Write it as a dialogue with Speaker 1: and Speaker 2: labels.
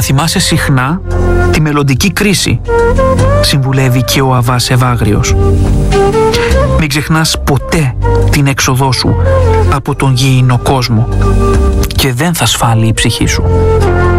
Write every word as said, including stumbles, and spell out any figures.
Speaker 1: θυμάσαι συχνά τη μελλοντική κρίση, συμβουλεύει και ο Αβάς Ευάγριος. Μην ξεχνάς ποτέ την έξοδό σου από τον γήινο κόσμο και δεν θα σφάλει η ψυχή σου.